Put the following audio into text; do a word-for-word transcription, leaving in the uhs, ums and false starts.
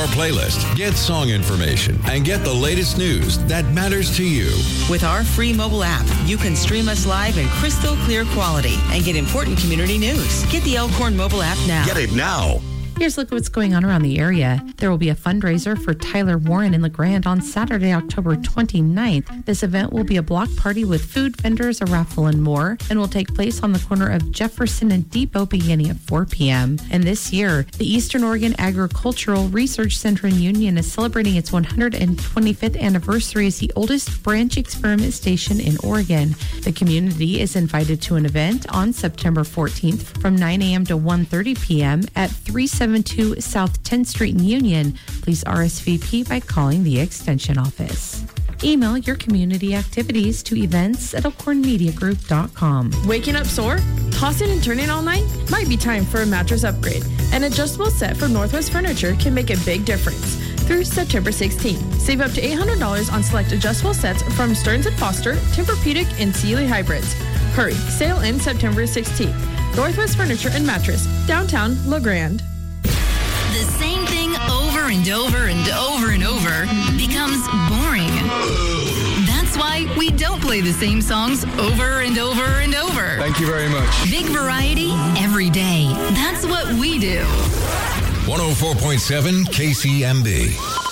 our playlist, get song information, and get the latest news that matters to you. With our free mobile app, you can stream us live in crystal clear quality and get important community news. Get the Elkhorn mobile app now. Get it now. Here's a look at what's going on around the area. There will be a fundraiser for Tyler Warren in LeGrand on Saturday, October twenty-ninth. This event will be a block party with food vendors, a raffle, and more, and will take place on the corner of Jefferson and Depot beginning at four p.m. And this year, the Eastern Oregon Agricultural Research Center in Union is celebrating its one hundred twenty-fifth anniversary as the oldest branch experiment station in Oregon. The community is invited to an event on September fourteenth from nine a.m. to one thirty p.m. at three seventy-two South tenth Street in Union. Please R S V P by calling the Extension office. Email your community activities to events at elkhorn media group dot com. Waking up sore? Tossing and turning all night? Might be time for a mattress upgrade. An adjustable set from Northwest Furniture can make a big difference. Through September sixteenth, save up to eight hundred dollars on select adjustable sets from Stearns and Foster, Tempur-Pedic, and Sealy Hybrids. Hurry, sale ends September sixteenth. Northwest Furniture and Mattress, downtown LeGrand. The same thing over and over and over and over becomes boring. That's why we don't play the same songs over and over and over. Thank you very much. Big variety every day. That's what we do. one oh four point seven K C M B.